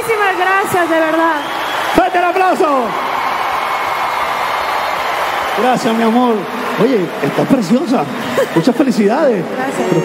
Muchísimas gracias, de verdad. ¡Fuerte el aplauso! Gracias, mi amor. Oye, estás preciosa. Muchas felicidades. Gracias.